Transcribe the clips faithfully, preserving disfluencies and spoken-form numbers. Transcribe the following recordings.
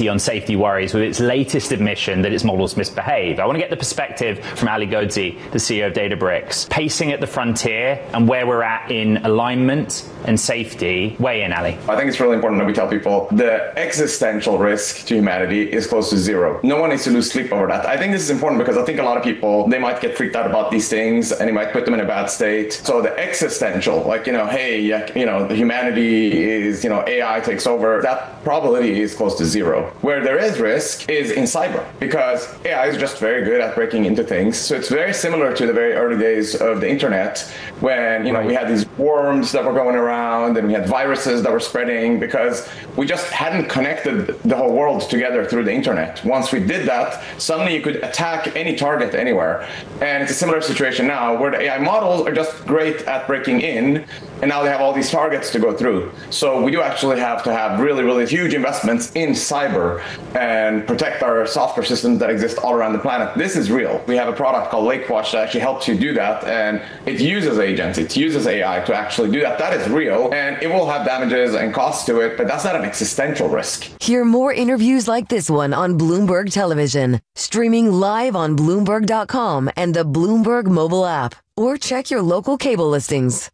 agency on safety worries with its latest admission that its models misbehave. I want to get the perspective from Ali Ghodsi, the C E O of Databricks. Pacing at the frontier and where we're at in alignment and safety. Weigh in, Ali. I think it's really important that we tell people the existential risk to humanity is close to zero. No one needs to lose sleep over that. I think this is important because I think a lot of people, they might get freaked out about these things and it might put them in a bad state. So the existential, like, you know, hey, you know, the humanity is, you know, A I takes over, that probability is close to zero. Where there is risk is in cyber, because A I is just very good at breaking into things. So it's very similar to the very early days of the internet when, you know, we had these worms that were going around and we had viruses that were spreading because we just hadn't connected the whole world together through the internet. Once we did that, suddenly you could attack any target anywhere. And it's a similar situation now where the A I models are just great at breaking in, and now they have all these targets to go through. So we do actually have to have really, really huge investments in cyber and protect our software systems that exist all around the planet. This is real. We have a product called LakeWatch that actually helps you do that, and it uses agents, it uses A I to actually do that. That is real, and it will have damages and costs to it, but that's not an existential risk. Hear more interviews like this one on Bloomberg Television, streaming live on Bloomberg dot com and the Bloomberg mobile app, or check your local cable listings.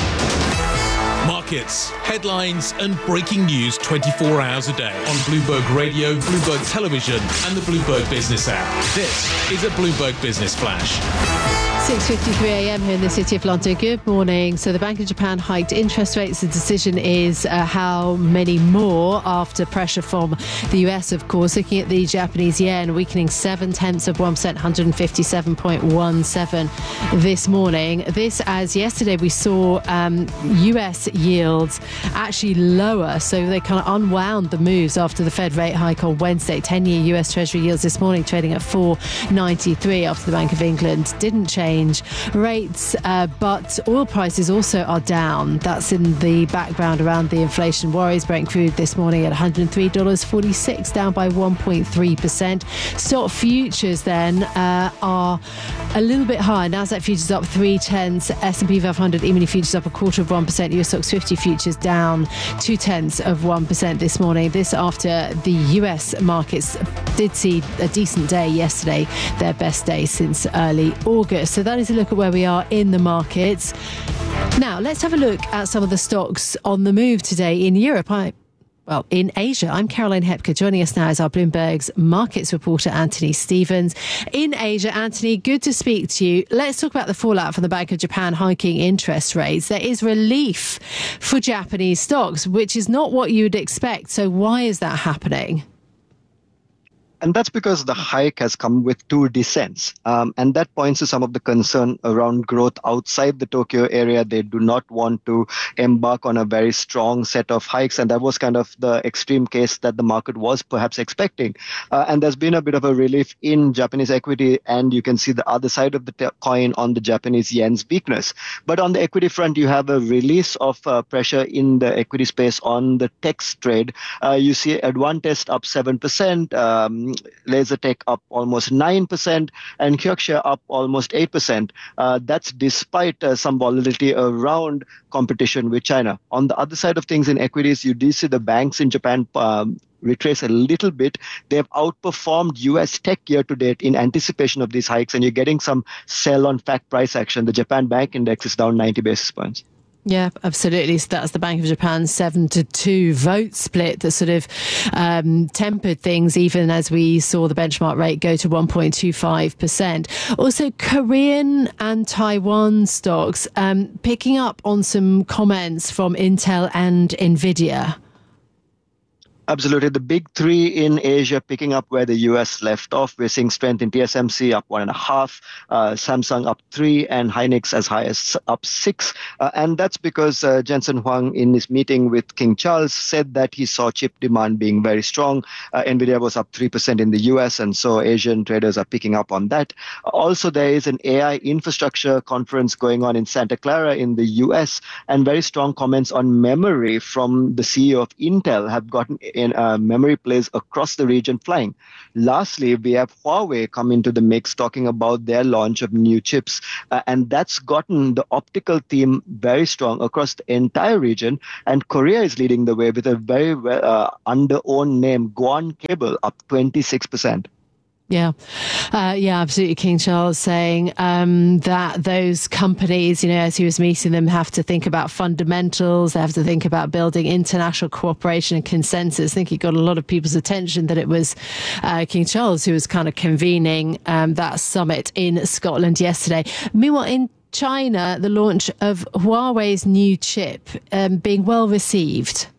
Markets, headlines and breaking news twenty-four hours a day on Bloomberg Radio, Bloomberg Television and the Bloomberg Business app. This is a Bloomberg Business Flash. six fifty-three a.m. here in the City of London. Good morning. So the Bank of Japan hiked interest rates. The decision is uh, how many more after pressure from the U S, of course. Looking at the Japanese yen, weakening seven tenths of one percent, one hundred fifty-seven point one seven this morning. This as yesterday we saw um, U S yields actually lower. So they kind of unwound the moves after the Fed rate hike on Wednesday. ten-year U S Treasury yields this morning trading at four ninety-three after the Bank of England didn't change rates, uh, but oil prices also are down. That's in the background around the inflation worries. Brent crude this morning at one hundred three dollars and forty-six cents, down by one point three percent. Stock futures then uh, are a little bit higher. Nasdaq futures up three tenths, S and P five hundred E-mini futures up a quarter of one percent, U S Stocks fifty futures down two tenths of one percent this morning. This after the U S markets did see a decent day yesterday, their best day since early August. So that is a look at where we are in the markets. Now, let's have a look at some of the stocks on the move today in Europe. I, well, in Asia. I'm Caroline Hepker. Joining us now is our Bloomberg's markets reporter, Anthony Stevens. In Asia, Anthony, good to speak to you. Let's talk about the fallout from the Bank of Japan hiking interest rates. There is relief for Japanese stocks, which is not what you would expect. So why is that happening? And that's because the hike has come with two descents. Um, and that points to some of the concern around growth outside the Tokyo area. They do not want to embark on a very strong set of hikes. And that was kind of the extreme case that the market was perhaps expecting. Uh, and there's been a bit of a relief in Japanese equity. And you can see the other side of the t- coin on the Japanese yen's weakness. But on the equity front, you have a release of uh, pressure in the equity space on the text trade. Uh, you see Advantest up seven percent. Um, LaserTech up almost nine percent and Kyokusha up almost eight percent. Uh, that's despite uh, some volatility around competition with China. On the other side of things in equities, you do see the banks in Japan um, retrace a little bit. They've outperformed U S tech year to date in anticipation of these hikes, and you're getting some sell on fact price action. The Japan Bank Index is down ninety basis points. Yeah, absolutely. So that's the Bank of Japan's seven to two vote split that sort of um, tempered things, even as we saw the benchmark rate go to one point two five percent. Also, Korean and Taiwan stocks um, picking up on some comments from Intel and Nvidia. Absolutely. The big three in Asia picking up where the U S left off. We're seeing strength in T S M C up one and a half, uh, Samsung up three, and Hynix as high as up six. Uh, and that's because uh, Jensen Huang, in his meeting with King Charles, said that he saw chip demand being very strong. Uh, Nvidia was up three percent in the U S, and so Asian traders are picking up on that. Also, there is an A I infrastructure conference going on in Santa Clara in the U S, and very strong comments on memory from the C E O of Intel have gotten in uh, memory plays across the region flying. Lastly, we have Huawei come into the mix talking about their launch of new chips. Uh, and that's gotten the optical theme very strong across the entire region. And Korea is leading the way with a very uh, under-owned name, Guan Cable, up twenty-six percent. Yeah, uh, yeah, absolutely. King Charles saying um, that those companies, you know, as he was meeting them, have to think about fundamentals. They have to think about building international cooperation and consensus. I think he got a lot of people's attention that it was uh, King Charles who was kind of convening um, that summit in Scotland yesterday. Meanwhile, in China, the launch of Huawei's new chip um, being well received.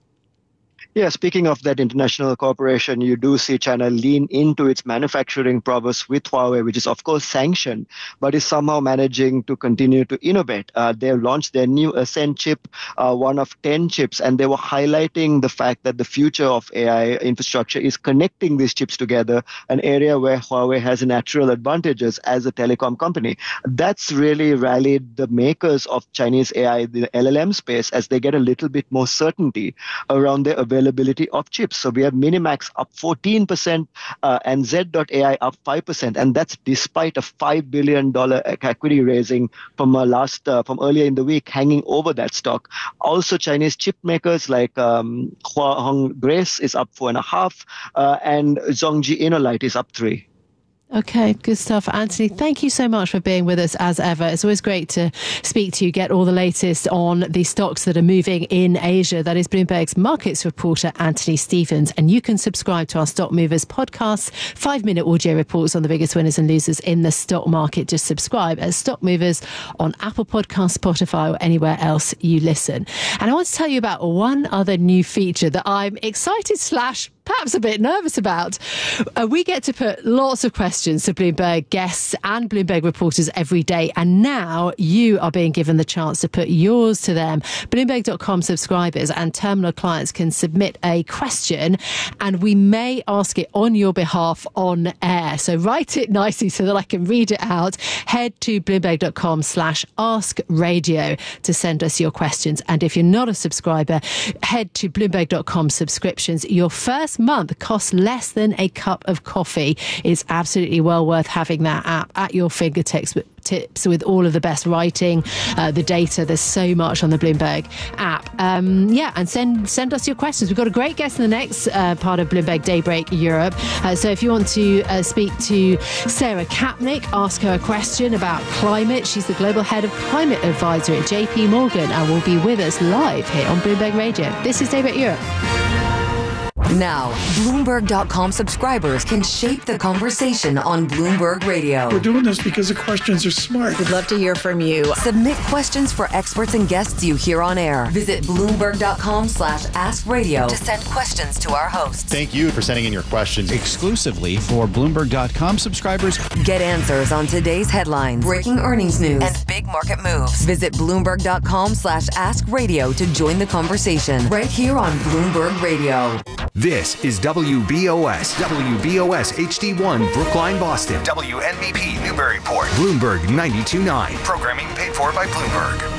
Yeah, speaking of that international cooperation, you do see China lean into its manufacturing prowess with Huawei, which is, of course, sanctioned, but is somehow managing to continue to innovate. Uh, they launched their new Ascend chip, uh, one of ten chips, and they were highlighting the fact that the future of A I infrastructure is connecting these chips together, an area where Huawei has natural advantages as a telecom company. That's really rallied the makers of Chinese A I, the L L M space, as they get a little bit more certainty around their availability of chips. So we have Minimax up fourteen percent uh, and Z dot A I up five percent, and that's despite a five billion dollars equity raising from uh, last uh, from earlier in the week hanging over that stock. Also, Chinese chip makers like um, Hua Hong Grace is up four and a half, uh, and Zhongji Innolight is up three. Okay, good stuff. Anthony, thank you so much for being with us as ever. It's always great to speak to you, get all the latest on the stocks that are moving in Asia. That is Bloomberg's markets reporter, Anthony Stevens. And you can subscribe to our Stock Movers podcast, five-minute audio reports on the biggest winners and losers in the stock market. Just subscribe as Stock Movers on Apple Podcasts, Spotify, or anywhere else you listen. And I want to tell you about one other new feature that I'm excited slash perhaps a bit nervous about. Uh, we get to put lots of questions to Bloomberg guests and Bloomberg reporters every day. And now you are being given the chance to put yours to them. Bloomberg dot com subscribers and terminal clients can submit a question and we may ask it on your behalf on air. So write it nicely so that I can read it out. Head to Bloomberg dot com slash ask radio to send us your questions. And if you're not a subscriber, head to Bloomberg dot com subscriptions. Your first month costs less than a cup of coffee. It's absolutely well worth having that app at your fingertips tips with all of the best writing, uh, the data. There's so much on the Bloomberg app. Um, yeah, and send send us your questions. We've got a great guest in the next uh, part of Bloomberg Daybreak Europe. Uh, so if you want to uh, speak to Sarah Kapnick, ask her a question about climate. She's the Global Head of Climate Advisory at J P Morgan and will be with us live here on Bloomberg Radio. This is Daybreak Europe. Now, Bloomberg dot com subscribers can shape the conversation on Bloomberg Radio. We're doing this because the questions are smart. We'd love to hear from you. Submit questions for experts and guests you hear on air. Visit Bloomberg dot com slash ask radio to send questions to our hosts. Thank you for sending in your questions. Exclusively for Bloomberg dot com subscribers. Get answers on today's headlines, breaking earnings news, and big market moves. Visit Bloomberg dot com slash ask radio to join the conversation right here on Bloomberg Radio. This is W B O S, W B O S H D one, Brookline, Boston, W N B P, Newburyport, Bloomberg ninety-two point nine. Programming paid for by Bloomberg.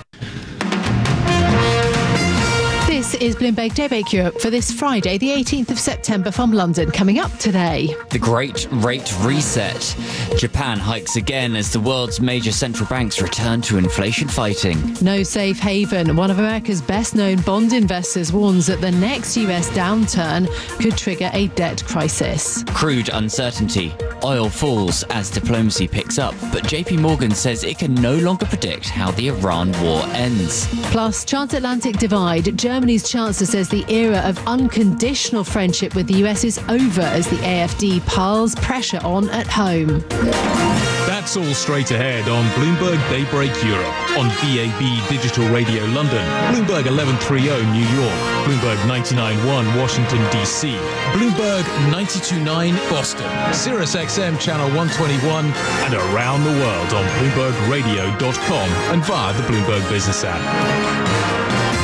This is Bloomberg Daybreak Europe for this Friday, the eighteenth of September from London. Coming up today, the Great Rate Reset. Japan hikes again as the world's major central banks return to inflation fighting. No safe haven. One of America's best-known bond investors warns that the next U S downturn could trigger a debt crisis. Crude uncertainty. Oil falls as diplomacy picks up, but J P Morgan says it can no longer predict how the Iran war ends. Plus, transatlantic divide. Germany's chancellor says the era of unconditional friendship with the U S is over as the A F D piles pressure on at home. That's all straight ahead on Bloomberg Daybreak Europe, on B A B Digital Radio London, Bloomberg eleven thirty New York, Bloomberg ninety-nine point one Washington, D C, Bloomberg ninety-two point nine Boston, Sirius X M Channel one twenty-one, and around the world on Bloomberg Radio dot com and via the Bloomberg Business app.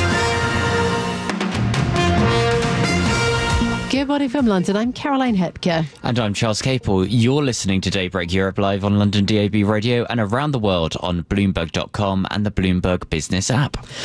Good morning from London. I'm Caroline Hepker. And I'm Charles Capel. You're listening to Daybreak Europe live on London D A B Radio and around the world on Bloomberg dot com and the Bloomberg Business app.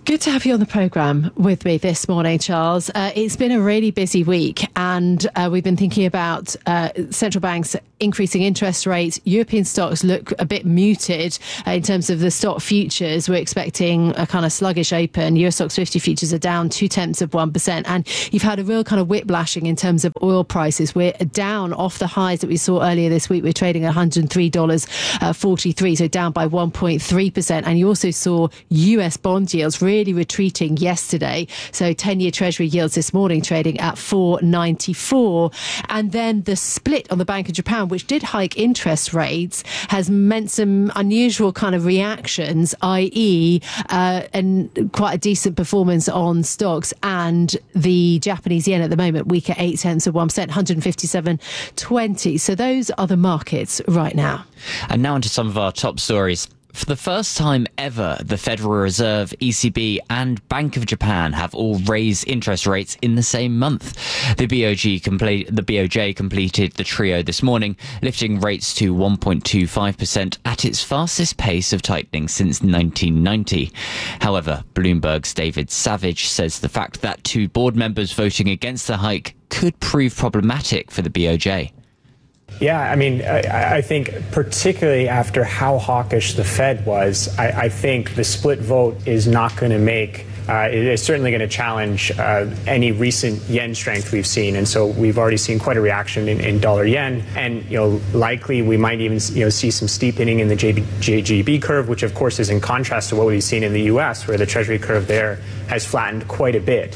Good to have you on the programme with me this morning, Charles. Uh, it's been a really busy week, and uh, we've been thinking about uh, central banks increasing interest rates. European stocks look a bit muted uh, in terms of the stock futures. We're expecting a kind of sluggish open. Eurostoxx fifty futures are down two tenths of one percent, and you've had a real kind of whiplashing in terms of oil prices. We're down off the highs that we saw earlier this week. We're trading at one hundred three dollars forty-three, so down by one point three percent. And you also saw U S bond yields really really retreating yesterday. So ten-year Treasury yields this morning trading at four ninety-four. And then the split on the Bank of Japan, which did hike interest rates, has meant some unusual kind of reactions, that is, uh, and quite a decent performance on stocks. And the Japanese yen at the moment weak at eight tenths of one percent, one hundred fifty-seven twenty. So those are the markets right now. And now onto some of our top stories. For the first time ever, the Federal Reserve, E C B and Bank of Japan have all raised interest rates in the same month. The B O J, complete, the B O J completed the trio this morning, lifting rates to one point two five percent at its fastest pace of tightening since nineteen ninety. However, Bloomberg's David Savage says the fact that two board members voting against the hike could prove problematic for the B O J. Yeah, I mean, I, I think particularly after how hawkish the Fed was, I, I think the split vote is not going to make, uh, it is certainly going to challenge uh, any recent yen strength we've seen. And so we've already seen quite a reaction in, in dollar yen. And, you know, likely we might even, you know, see some steepening in the J G B curve, which of course is in contrast to what we've seen in the U S, where the Treasury curve there has flattened quite a bit.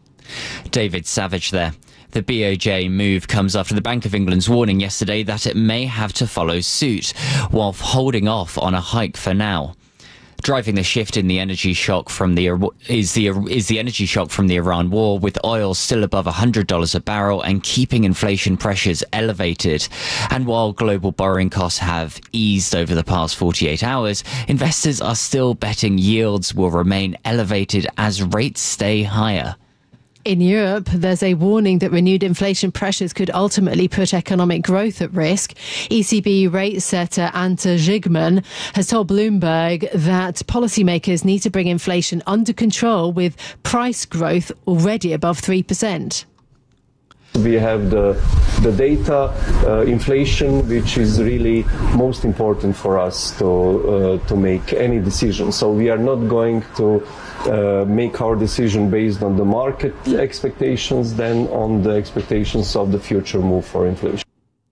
David Savage there. The B O J move comes after the Bank of England's warning yesterday that it may have to follow suit, while holding off on a hike for now. Driving the shift in the energy shock from the is the is the energy shock from the Iran war, with oil still above one hundred dollars a barrel and keeping inflation pressures elevated. And while global borrowing costs have eased over the past forty-eight hours, investors are still betting yields will remain elevated as rates stay higher. In Europe, there's a warning that renewed inflation pressures could ultimately put economic growth at risk. E C B rate setter Ante Zygman has told Bloomberg that policymakers need to bring inflation under control, with price growth already above three percent. We have the the data, uh, inflation, which is really most important for us to uh, to make any decision. So we are not going to uh, make our decision based on the market expectations, then on the expectations of the future move for inflation.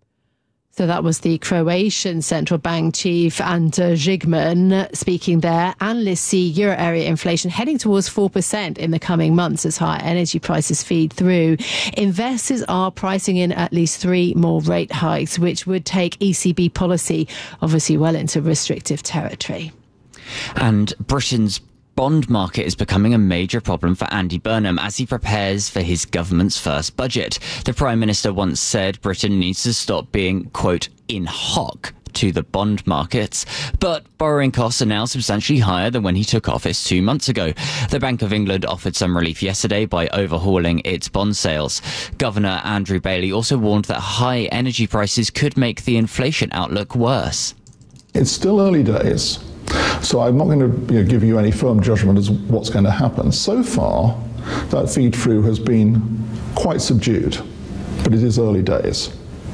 So that was the Croatian central bank chief, Ante Zygman, speaking there. Analysts see euro area inflation heading towards four percent in the coming months as higher energy prices feed through. Investors are pricing in at least three more rate hikes, which would take E C B policy obviously well into restrictive territory. And Britain's bond market is becoming a major problem for Andy Burnham as he prepares for his government's first budget. The Prime Minister once said Britain needs to stop being, quote, in hock to the bond markets. But borrowing costs are now substantially higher than when he took office two months ago. The Bank of England offered some relief yesterday by overhauling its bond sales. Governor Andrew Bailey also warned that high energy prices could make the inflation outlook worse. It's still early days, so I'm not going to you know, give you any firm judgment as what's going to happen. So far, that feed through has been quite subdued, but it is early days.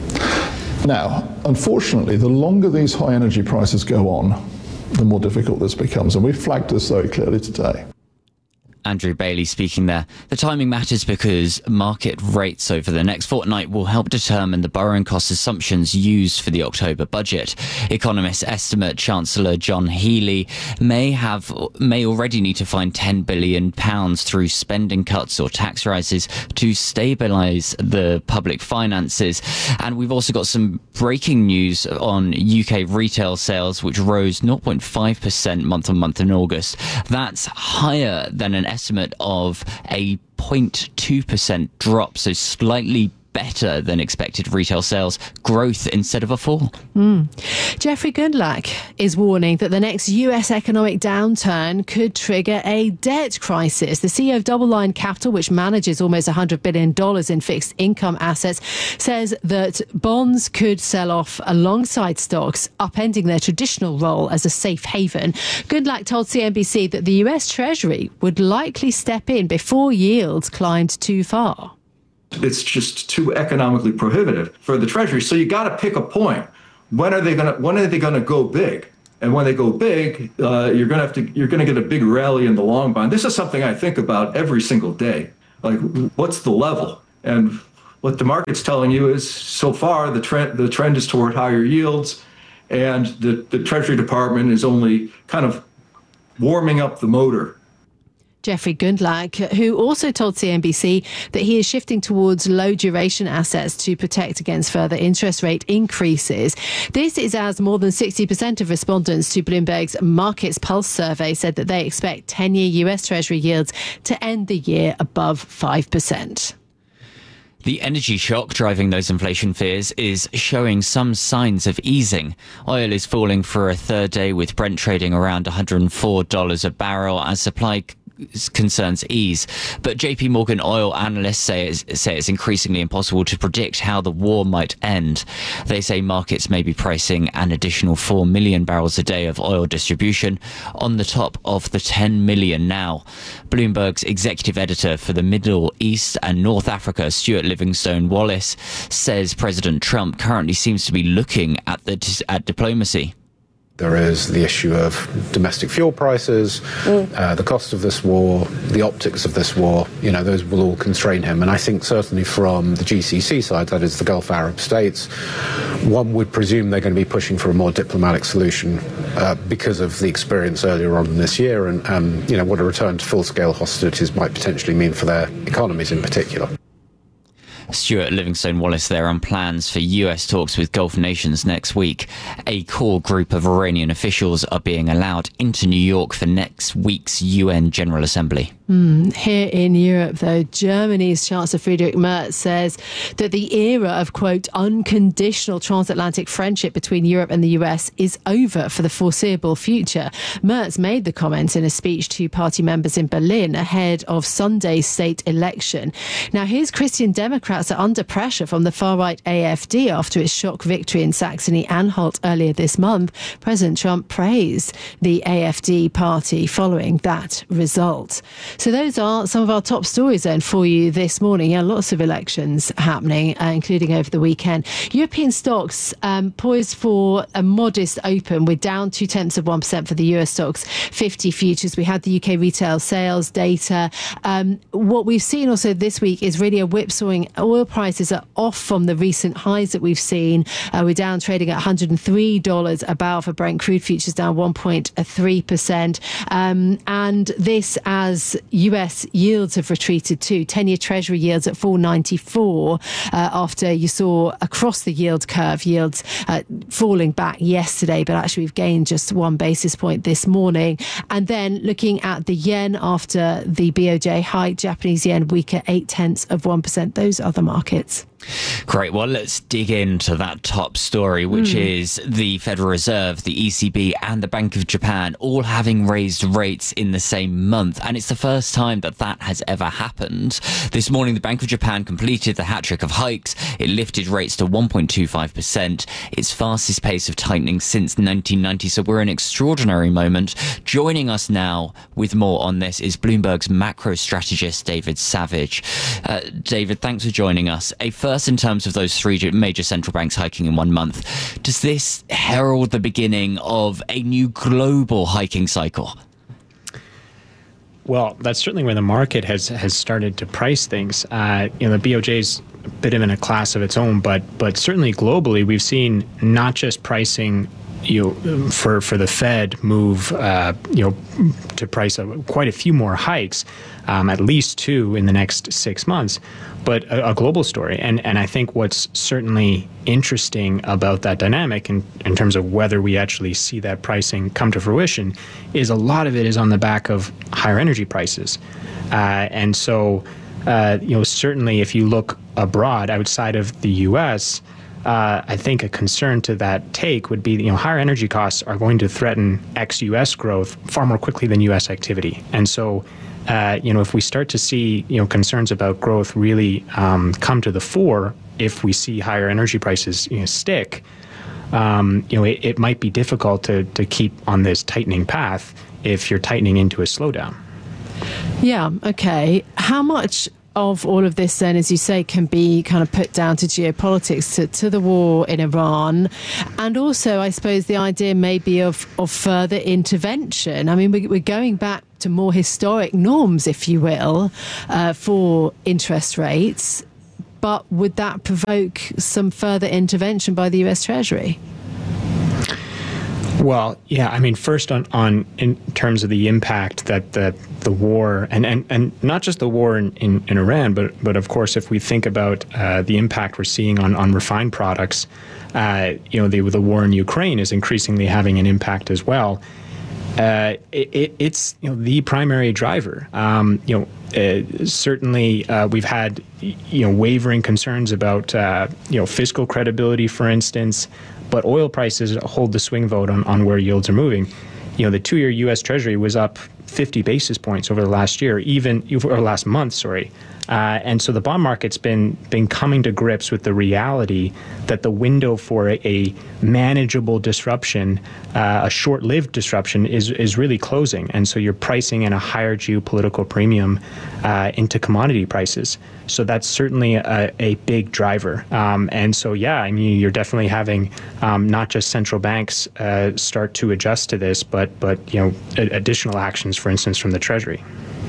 Now, unfortunately, the longer these high energy prices go on, the more difficult this becomes, and we flagged this very clearly today. Andrew Bailey speaking there. The timing matters because market rates over the next fortnight will help determine the borrowing cost assumptions used for the October budget. Economists estimate Chancellor John Healey may have may already need to find ten billion pounds through spending cuts or tax rises to stabilise the public finances. And we've also got some breaking news on U K retail sales, which rose zero point five percent month on month in August. That's higher than an estimate of a zero point two percent drop, so slightly better than expected retail sales growth instead of a fall. Mm. Jeffrey Gundlach is warning that the next U S economic downturn could trigger a debt crisis. The C E O of Double Line Capital, which manages almost one hundred billion dollars in fixed income assets, says that bonds could sell off alongside stocks, upending their traditional role as a safe haven. Gundlach told C N B C that the U S Treasury would likely step in before yields climbed too far. It's just too economically prohibitive for the Treasury. So you got to pick a point. When are they going to? When are they going to go big? And when they go big, uh, you're going to have to. You're going to get a big rally in the long bond. This is something I think about every single day. Like, what's the level? And what the market's telling you is, so far the trend the trend is toward higher yields, and the the Treasury Department is only kind of warming up the motor. Jeffrey Gundlach, who also told C N B C that he is shifting towards low duration assets to protect against further interest rate increases. This is as more than sixty percent of respondents to Bloomberg's Markets Pulse survey said that they expect ten-year U S Treasury yields to end the year above five percent. The energy shock driving those inflation fears is showing some signs of easing. Oil is falling for a third day, with Brent trading around one hundred four dollars a barrel as supply concerns ease. But J P Morgan oil analysts say it's, say it's increasingly impossible to predict how the war might end. They say markets may be pricing an additional four million barrels a day of oil distribution on the top of the ten million now. Bloomberg's executive editor for the Middle East and North Africa, Stuart Livingstone Wallace, says President Trump currently seems to be looking at the at diplomacy. There is the issue of domestic fuel prices, mm. uh, the cost of this war, the optics of this war. You know, those will all constrain him. And I think certainly from the G C C side, that is the Gulf Arab states, one would presume they're going to be pushing for a more diplomatic solution uh, because of the experience earlier on in this year and, um, you know, what a return to full-scale hostilities might potentially mean for their economies in particular. Stuart Livingstone Wallace there on plans for U S talks with Gulf nations next week. A core group of Iranian officials are being allowed into New York for next week's U N General Assembly. Mm. Here in Europe, though, Germany's Chancellor Friedrich Merz says that the era of, quote, unconditional transatlantic friendship between Europe and the U S is over for the foreseeable future. Merz made the comment in a speech to party members in Berlin ahead of Sunday's state election. Now, his Christian Democrats are under pressure from the far-right A F D after its shock victory in Saxony-Anhalt earlier this month. President Trump praised the A F D party following that result. So those are some of our top stories then for you this morning. Yeah, lots of elections happening, uh, including over the weekend. European stocks um, poised for a modest open. We're down two tenths of one percent for the U S stocks fifty futures. We had the U K retail sales data. Um, what we've seen also this week is really a whipsawing. Oil prices are off from the recent highs that we've seen. Uh, we're down trading at one hundred three dollars a barrel for Brent crude futures, down one point three percent. Um, and this as U S yields have retreated too. ten-year Treasury yields at four ninety-four uh, after you saw across the yield curve yields uh, falling back yesterday, but actually we've gained just one basis point this morning. And then looking at the yen after the B O J hike, Japanese yen weaker eight tenths of one percent. Those are the markets. Great. Well, let's dig into that top story, which mm. is the Federal Reserve, the E C B and the Bank of Japan all having raised rates in the same month. And it's the first time that that has ever happened. This morning, the Bank of Japan completed the hat-trick of hikes. It lifted rates to one point two five percent, its fastest pace of tightening since nineteen ninety. So we're in an extraordinary moment. Joining us now with more on this is Bloomberg's macro strategist, David Savage. Uh, David, thanks for joining us. A first in terms of those three major central banks hiking in one month, does this herald the beginning of a new global hiking cycle? Well, that's certainly where the market has has started to price things. Uh, you know, the B O J's a bit of in a class of its own, but but certainly globally, we've seen not just pricing, you know, for for the Fed move, uh, you know, to price a, quite a few more hikes, um, at least two in the next six months, but a, a global story. And and I think what's certainly interesting about that dynamic in, in terms of whether we actually see that pricing come to fruition is a lot of it is on the back of higher energy prices. Uh, and so uh, you know, certainly if you look abroad outside of the U S, uh, I think a concern to that take would be, you know, higher energy costs are going to threaten ex-U S growth far more quickly than U S activity. And so, uh, you know, if we start to see, you know, concerns about growth really um, come to the fore, if we see higher energy prices, you know, stick, um, you know, it, it might be difficult to, to keep on this tightening path if you're tightening into a slowdown. Yeah, okay. How much of all of this then, as you say, can be kind of put down to geopolitics, to, to the war in Iran, and also, I suppose, the idea maybe of, of further intervention? I mean, we, we're going back to more historic norms, if you will, uh, for interest rates, but would that provoke some further intervention by the U S Treasury? Well, yeah, I mean, first on, on in terms of the impact that the the war, and, and, and not just the war in, in, in Iran, but but of course, if we think about uh, the impact we're seeing on, on refined products, uh, you know, the, the war in Ukraine is increasingly having an impact as well. Uh, it, it, it's, you know, the primary driver. Um, you know, uh, certainly uh, we've had, you know, wavering concerns about, uh, you know, fiscal credibility, for instance. But oil prices hold the swing vote on, on where yields are moving. You know, the two-year U S Treasury was up fifty basis points over the last year, even or last month, sorry. Uh, and so the bond market's been been coming to grips with the reality that the window for a, a manageable disruption, uh, a short-lived disruption, is is really closing. And so you're pricing in a higher geopolitical premium uh, into commodity prices. So that's certainly a, a big driver. Um, and so, yeah, I mean, you're definitely having um, not just central banks uh, start to adjust to this, but but you know, additional actions, for instance, from the Treasury.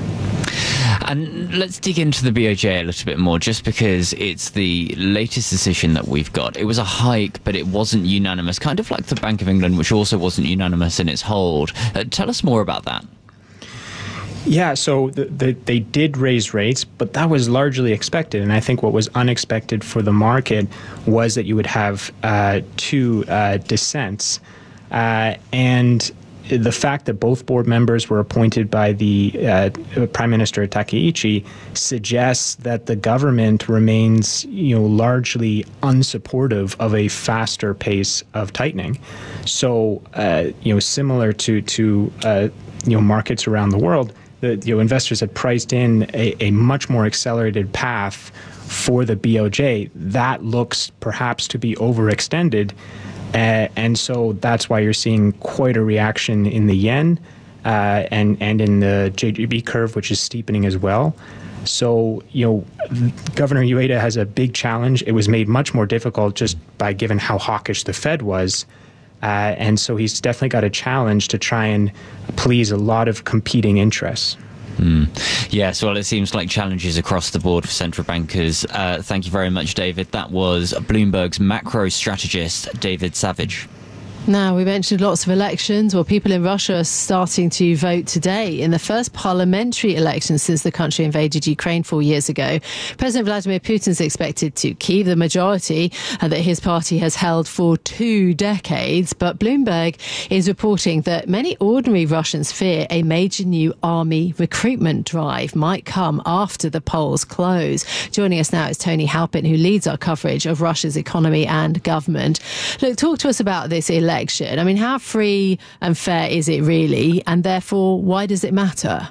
And let's dig into the B O J a little bit more, just because it's the latest decision that we've got. It was a hike, but it wasn't unanimous, kind of like the Bank of England, which also wasn't unanimous in its hold. Uh, tell us more about that. Yeah, so the, the, they did raise rates, but that was largely expected. And I think what was unexpected for the market was that you would have uh, two uh, dissents. Uh, and the fact that both board members were appointed by the uh, Prime Minister Takaichi suggests that the government remains, you know, largely unsupportive of a faster pace of tightening. So, uh, you know, similar to to uh, you know, markets around the world, the you know, investors had priced in a, a much more accelerated path for the B O J. That looks perhaps to be overextended. Uh, and so that's why you're seeing quite a reaction in the yen uh, and, and in the J G B curve, which is steepening as well. So, you know, Governor Ueda has a big challenge. It was made much more difficult just by given how hawkish the Fed was. Uh, and so he's definitely got a challenge to try and please a lot of competing interests. Mm. Yes, well, it seems like challenges across the board for central bankers. Uh, thank you very much, David. That was Bloomberg's macro strategist, David Savage. Now, we mentioned lots of elections. Well, people in Russia are starting to vote today in the first parliamentary election since the country invaded Ukraine four years ago. President Vladimir Putin is expected to keep the majority that his party has held for two decades. But Bloomberg is reporting that many ordinary Russians fear a major new army recruitment drive might come after the polls close. Joining us now is Tony Halpin, who leads our coverage of Russia's economy and government. Look, talk to us about this election. I mean, how free and fair is it really? And therefore, why does it matter?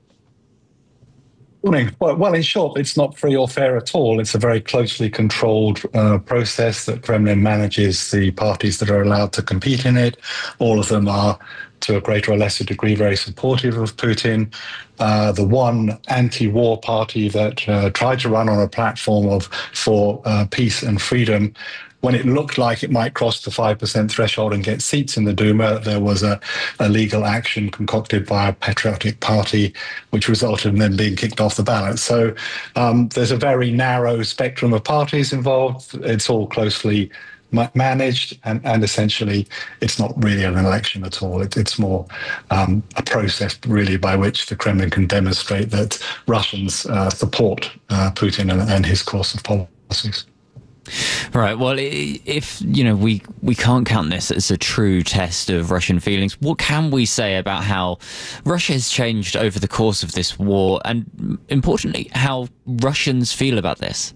Morning. Well, well, in short, it's not free or fair at all. It's a very closely controlled uh, process that Kremlin manages the parties that are allowed to compete in it. All of them are, to a greater or lesser degree, very supportive of Putin. Uh, the one anti-war party that uh, tried to run on a platform of for uh, peace and freedom, when it looked like it might cross the five percent threshold and get seats in the Duma, there was a, a legal action concocted by a patriotic party, which resulted in them being kicked off the ballot. So um, there's a very narrow spectrum of parties involved. It's all closely ma- managed, and, and essentially it's not really an election at all. It, it's more um, a process, really, by which the Kremlin can demonstrate that Russians uh, support uh, Putin and, and his course of policies. Right. Well, if, you know, we, we can't count this as a true test of Russian feelings, what can we say about how Russia has changed over the course of this war and, importantly, how Russians feel about this?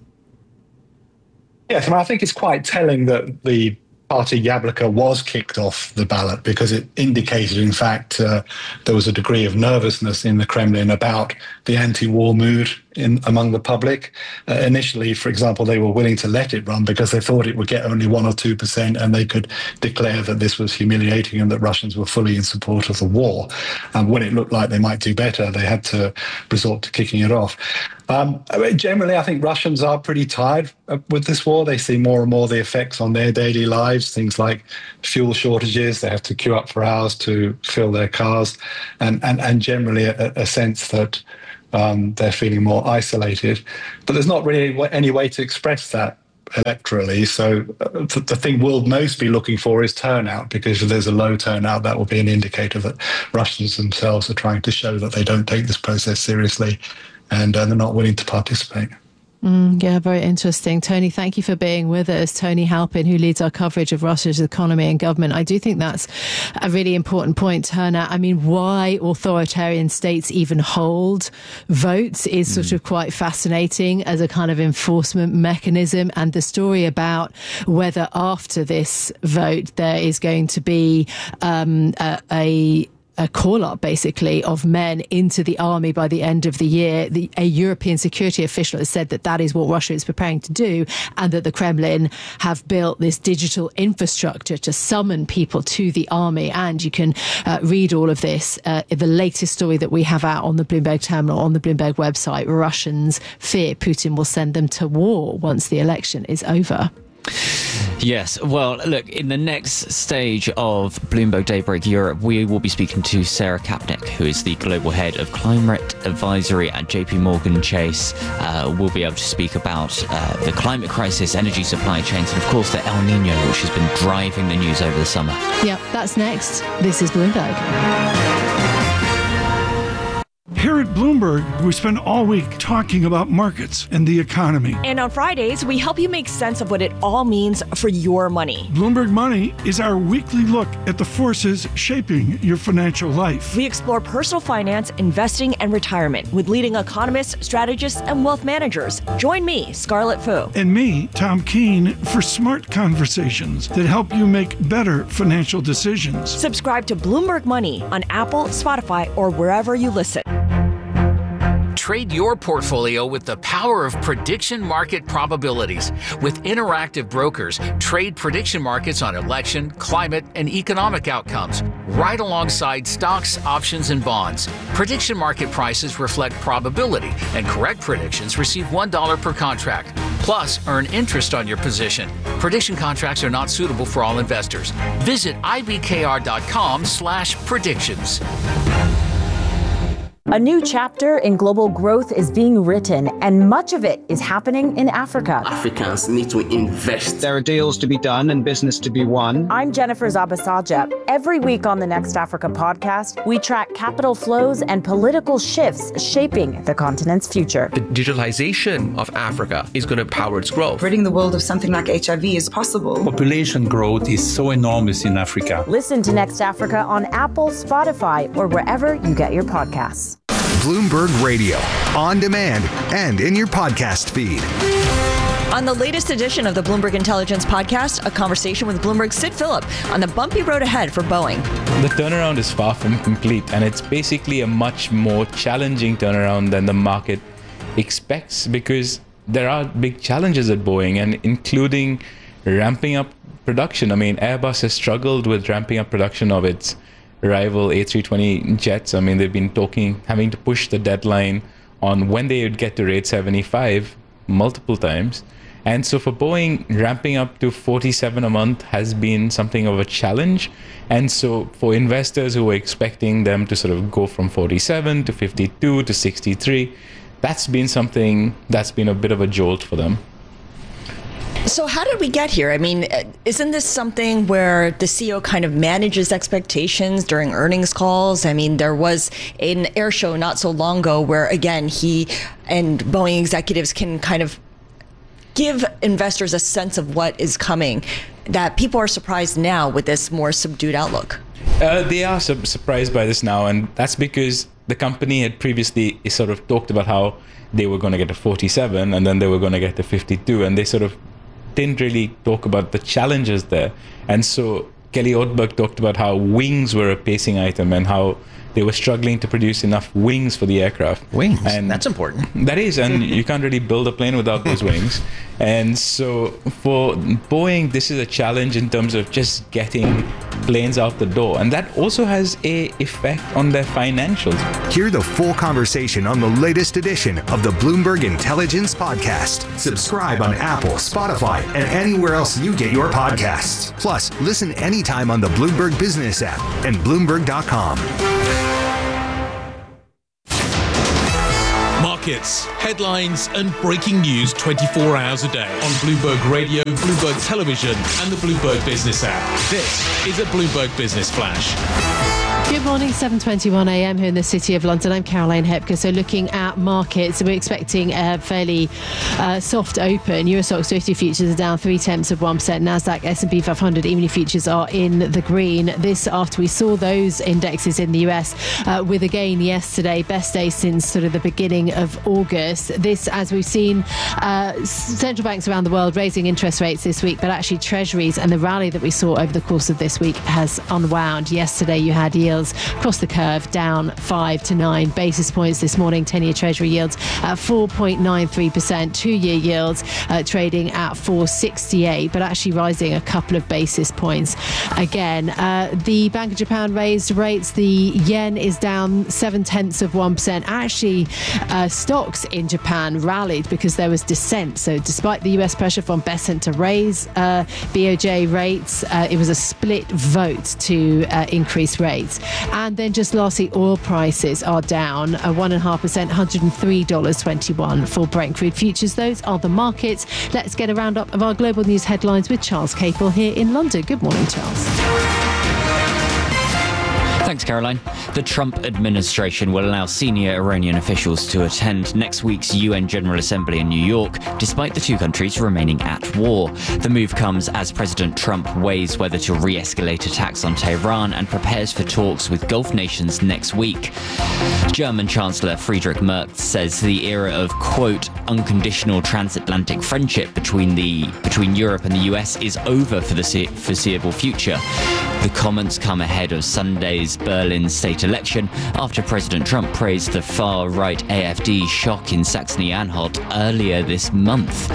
Yes, and I think it's quite telling that the party Yabloko was kicked off the ballot because it indicated, in fact, uh, there was a degree of nervousness in the Kremlin about the anti-war mood in among the public. Uh, initially, for example, they were willing to let it run because they thought it would get only one or two percent and they could declare that this was humiliating and that Russians were fully in support of the war. And when it looked like they might do better, they had to resort to kicking it off. Um, I mean, generally, I think Russians are pretty tired with this war. They see more and more the effects on their daily lives, things like fuel shortages. They have to queue up for hours to fill their cars, and, and, and generally a, a sense that um, they're feeling more isolated. But there's not really any way to express that electorally. So the, the thing we'll most be looking for is turnout, because if there's a low turnout, that will be an indicator that Russians themselves are trying to show that they don't take this process seriously and uh, they're not willing to participate. Mm, yeah, very interesting. Tony, thank you for being with us. Tony Halpin, who leads our coverage of Russia's economy and government. I do think that's a really important point, turnout. I mean, why authoritarian states even hold votes is mm. sort of quite fascinating as a kind of enforcement mechanism. And the story about whether after this vote there is going to be um, a, a a call-up, basically, of men into the army by the end of the year. The, a European security official has said that that is what Russia is preparing to do, and that the Kremlin have built this digital infrastructure to summon people to the army. And you can uh, read all of this, uh, the latest story that we have out on the Bloomberg terminal, on the Bloomberg website. Russians fear Putin will send them to war once the election is over. Yes, well, look, in the next stage of Bloomberg Daybreak Europe, we will be speaking to Sarah Kapnick, who is the global head of climate advisory at J P Morgan Chase. Uh, we'll be able to speak about uh, the climate crisis, energy supply chains, and of course the El Nino, which has been driving the news over the summer. Yeah, that's next. This is Bloomberg. Here at Bloomberg, we spend all week talking about markets and the economy. And on Fridays, we help you make sense of what it all means for your money. Bloomberg Money is our weekly look at the forces shaping your financial life. We explore personal finance, investing, and retirement with leading economists, strategists, and wealth managers. Join me, Scarlett Fu. And me, Tom Keene, for smart conversations that help you make better financial decisions. Subscribe to Bloomberg Money on Apple, Spotify, or wherever you listen. Trade your portfolio with the power of prediction market probabilities. With Interactive Brokers, trade prediction markets on election, climate, and economic outcomes, right alongside stocks, options, and bonds. Prediction market prices reflect probability, and correct predictions receive one dollar per contract. Plus, earn interest on your position. Prediction contracts are not suitable for all investors. Visit ibkr.com slash predictions. A new chapter in global growth is being written, and much of it is happening in Africa. Africans need to invest. There are deals to be done and business to be won. I'm Jennifer Zabasaja. Every week on the Next Africa podcast, we track capital flows and political shifts shaping the continent's future. The digitalization of Africa is going to power its growth. Ridding the world of something like H I V is possible. Population growth is so enormous in Africa. Listen to Next Africa on Apple, Spotify, or wherever you get your podcasts. Bloomberg Radio, on demand and in your podcast feed. On the latest edition of the Bloomberg Intelligence Podcast, a conversation with Bloomberg's Sid Phillip on the bumpy road ahead for Boeing. The turnaround is far from complete, and it's basically a much more challenging turnaround than the market expects, because there are big challenges at Boeing, and including ramping up production. I mean, Airbus has struggled with ramping up production of its rival A three twenty jets. I mean, they've been talking, having to push the deadline on when they would get to rate seventy-five multiple times. And so for Boeing, ramping up to forty-seven a month has been something of a challenge. And so for investors who were expecting them to sort of go from forty-seven to fifty-two to sixty-three, that's been something that's been a bit of a jolt for them. So how did we get here? I mean, isn't this something where the C E O kind of manages expectations during earnings calls? I mean, there was an air show not so long ago where, again, he and Boeing executives can kind of give investors a sense of what is coming, that people are surprised now with this more subdued outlook? Uh, they are su- surprised by this now, and that's because the company had previously sort of talked about how they were going to get to forty-seven and then they were going to get to fifty-two, and they sort of didn't really talk about the challenges there. And so Kelly Ortberg talked about how wings were a pacing item and how they were struggling to produce enough wings for the aircraft. Wings, and that's important. That is, and you can't really build a plane without those wings. And so for Boeing, this is a challenge in terms of just getting planes out the door. And that also has a effect on their financials. Hear the full conversation on the latest edition of the Bloomberg Intelligence Podcast. Subscribe on Apple, Spotify, and anywhere else you get your podcasts. Plus, listen anytime on the Bloomberg Business app and Bloomberg dot com. Markets, headlines, and breaking news twenty-four hours a day on Bloomberg Radio, Bloomberg Television, and the Bloomberg Business app. This is a Bloomberg Business Flash. Good morning, seven twenty-one a m here in the City of London. I'm Caroline Hepker. So looking at markets, we're expecting a fairly uh, soft open. Euro Stoxx fifty futures are down three tenths of one percent. Nasdaq, S and P five hundred E-mini futures are in the green. This after we saw those indexes in the U S uh, with a gain yesterday, best day since sort of the beginning of August. This, as we've seen, uh, central banks around the world raising interest rates this week, but actually treasuries and the rally that we saw over the course of this week has unwound. Yesterday you had yields across the curve down five to nine basis points this morning. ten-year Treasury yields at four point nine three percent. Two-year yields uh, trading at four sixty-eight, but actually rising a couple of basis points. Again, uh, the Bank of Japan raised rates. The yen is down seven tenths of one percent. Actually, uh, stocks in Japan rallied because there was dissent. So despite the U S pressure from Bessent to raise uh, B O J rates, uh, it was a split vote to uh, increase rates. And then just lastly, oil prices are down uh, one point five percent, one hundred three dollars and twenty-one cents for Brent crude futures. Those are the markets. Let's get a roundup of our global news headlines with Charles Capel here in London. Good morning, Charles. Thanks, Caroline. The Trump administration will allow senior Iranian officials to attend next week's U N General Assembly in New York, despite the two countries remaining at war. The move comes as President Trump weighs whether to re-escalate attacks on Tehran and prepares for talks with Gulf nations next week. German Chancellor Friedrich Merz says the era of, quote, unconditional transatlantic friendship between the between Europe and the U S is over for the foreseeable future. The comments come ahead of Sunday's Berlin state election after President Trump praised the far-right A F D shock in Saxony-Anhalt earlier this month.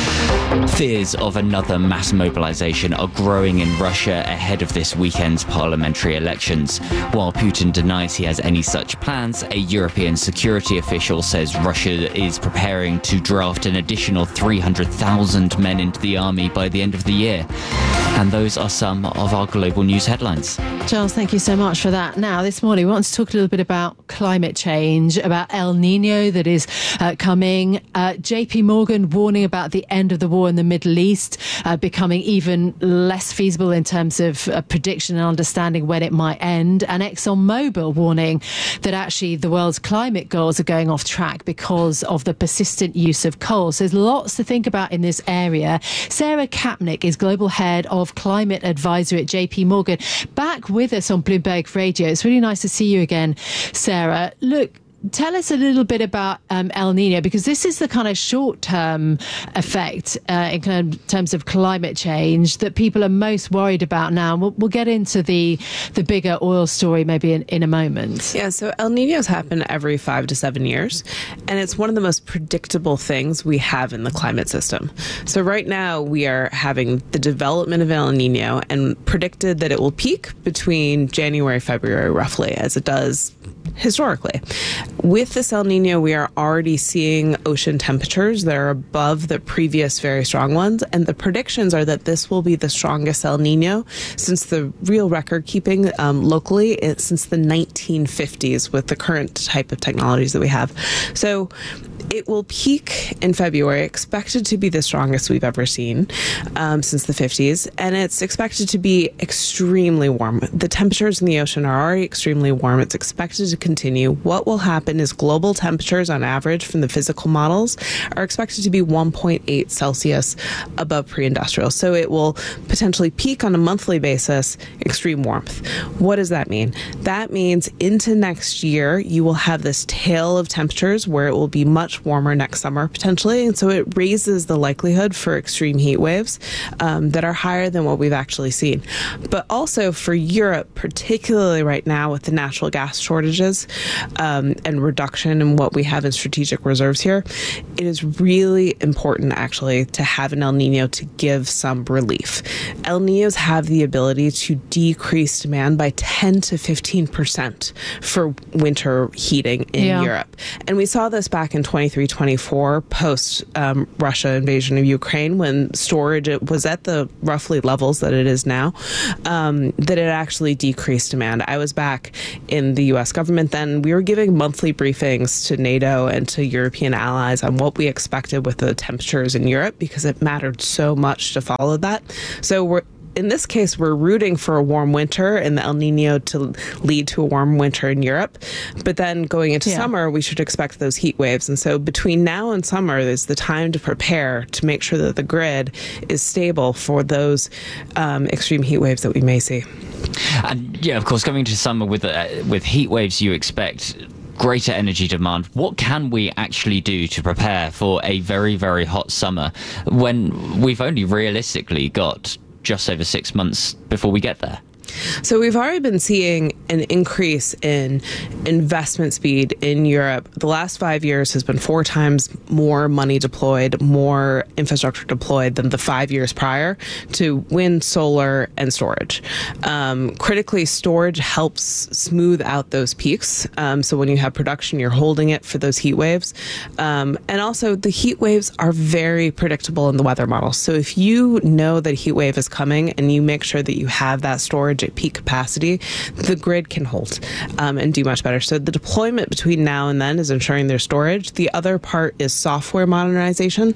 Fears of another mass mobilization are growing in Russia ahead of this weekend's parliamentary elections. While Putin denies he has any such plans, a European security official says Russia is preparing to draft an additional three hundred thousand men into the army by the end of the year. And those are some of our global news headlines. Charles, thank you so much for that. Now, this morning, we want to talk a little bit about climate change, about El Nino that is uh, coming. Uh, J P Morgan warning about the end of the war in the Middle East uh, becoming even less feasible in terms of uh, prediction and understanding when it might end. And ExxonMobil warning that actually the world's climate goals are going off track because of the persistent use of coal. So there's lots to think about in this area. Sarah Kapnick is global head of Climate Advisor at J P Morgan, back with us on Bloomberg Radio. It's really nice to see you again, Sarah. Look, tell us a little bit about um, El Nino, because this is the kind of short-term effect uh, in kind of terms of climate change that people are most worried about now. We'll, we'll get into the the bigger oil story maybe in, in a moment. Yeah, so El Ninos happen every five to seven years, and it's one of the most predictable things we have in the climate system. So right now we are having the development of El Nino, and predicted that it will peak between January, February, roughly, as it does historically. With this El Nino, we are already seeing ocean temperatures that are above the previous very strong ones, and the predictions are that this will be the strongest El Nino since the real record keeping um, locally it, since the nineteen fifties with the current type of technologies that we have. So It will peak in February, expected to be the strongest we've ever seen um, since the fifties, and it's expected to be extremely warm. The temperatures in the ocean are already extremely warm. It's expected to continue. What will happen is global temperatures on average from the physical models are expected to be one point eight Celsius above pre-industrial. So it will potentially peak on a monthly basis, extreme warmth. What does that mean? That means into next year, you will have this tail of temperatures where it will be much warmer next summer potentially. And so it raises the likelihood for extreme heat waves um, that are higher than what we've actually seen. But also for Europe, particularly right now with the natural gas shortages um, and reduction in what we have in strategic reserves here, it is really important actually to have an El Nino to give some relief. El Ninos have the ability to decrease demand by ten to fifteen percent for winter heating in Yeah. Europe. And we saw this back in twenty-three twenty-four post um, Russia invasion of Ukraine when storage it was at the roughly levels that it is now, um, that it actually decreased demand. I was back in the U S government then. We were giving monthly briefings to NATO and to European allies on what we expected with the temperatures in Europe because it mattered so much to follow that. So we're in this case, we're rooting for a warm winter and the El Nino to lead to a warm winter in Europe. But then going into Yeah. summer, we should expect those heat waves. And so between now and summer, there's the time to prepare to make sure that the grid is stable for those um, extreme heat waves that we may see. And yeah, of course, coming to summer with uh, with heat waves, you expect greater energy demand. What can we actually do to prepare for a very, very hot summer when we've only realistically got just over six months before we get there? So we've already been seeing an increase in investment speed in Europe. The last five years has been four times more money deployed, more infrastructure deployed than the five years prior to wind, solar, and storage. Um, critically, storage helps smooth out those peaks. Um, so when you have production, you're holding it for those heat waves. Um, and also, the heat waves are very predictable in the weather models. So if you know that a heat wave is coming and you make sure that you have that storage at peak capacity, the grid can hold um, and do much better. So the deployment between now and then is ensuring there's storage. The other part is software modernization,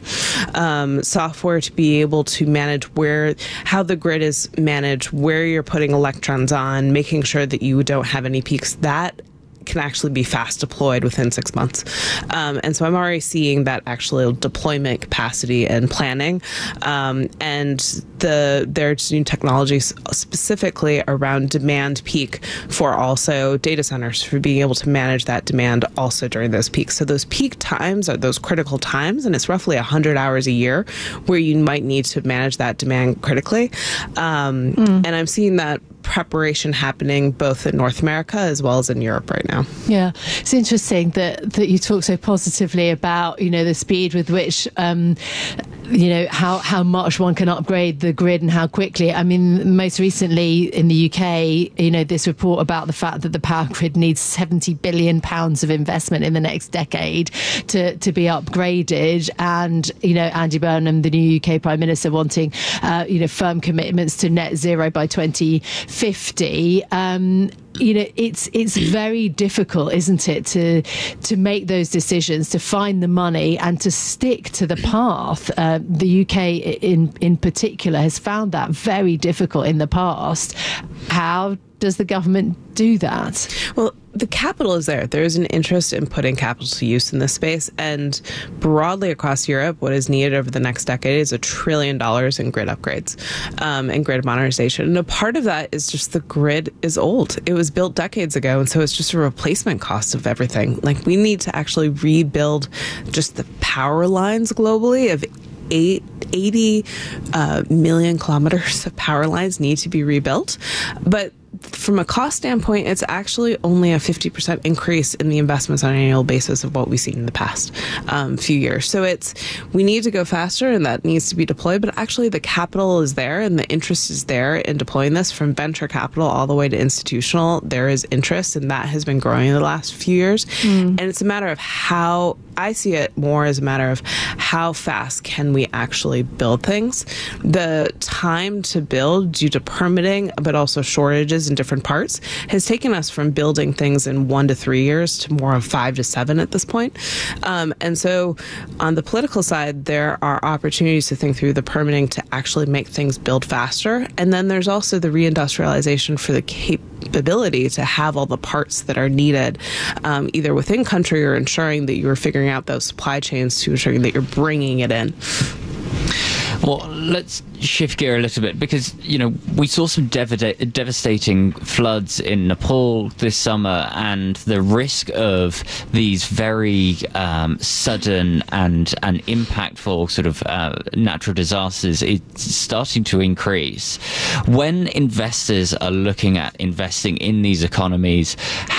um, software to be able to manage where, how the grid is managed, where you're putting electrons on, making sure that you don't have any peaks. That can actually be fast deployed within six months. Um, and so I'm already seeing that actual deployment capacity and planning. Um, and the there's new technologies specifically around demand peak for also data centers for being able to manage that demand also during those peaks. So those peak times are those critical times, and it's roughly one hundred hours a year where you might need to manage that demand critically. Um, mm. And I'm seeing that preparation happening both in North America as well as in Europe right now. Yeah, it's interesting that that you talk so positively about, you know, the speed with which um you know how how much one can upgrade the grid and how quickly. I mean, most recently in the U K, you know, this report about the fact that the power grid needs seventy billion pounds of investment in the next decade to to be upgraded, and you know, Andy Burnham, the new U K Prime Minister, wanting uh, you know firm commitments to net zero by twenty fifty. Um, you know, it's it's very difficult, isn't it, to to make those decisions, to find the money and to stick to the path. Uh, the U K in in particular has found that very difficult in the past. How does the government do that? Well, the capital is there. There is an interest in putting capital to use in this space. And broadly across Europe, what is needed over the next decade is a trillion dollars in grid upgrades um, and grid modernization. And a part of that is just the grid is old. It was built decades ago. And so it's just a replacement cost of everything. Like, we need to actually rebuild just the power lines globally of eight, eighty uh, million kilometers of power lines need to be rebuilt. But from a cost standpoint, it's actually only a fifty percent increase in the investments on an annual basis of what we've seen in the past um, few years. So it's, we need to go faster, and that needs to be deployed, but actually the capital is there and the interest is there in deploying this, from venture capital all the way to institutional. There is interest, and that has been growing in the last few years. Mm. And it's a matter of how I see it more as a matter of how fast can we actually build things. The time to build due to permitting, but also shortages in different parts, has taken us from building things in one to three years to more of five to seven at this point. Um, and so on the political side, there are opportunities to think through the permitting to actually make things build faster. And then there's also the reindustrialization for the capability to have all the parts that are needed, um, either within country or ensuring that you're figuring out those supply chains to ensuring that you're bringing it in. Well, let's shift gear a little bit because, you know, we saw some dev- devastating floods in Nepal this summer, and the risk of these very um, sudden and, and impactful sort of uh, natural disasters is starting to increase. When investors are looking at investing in these economies,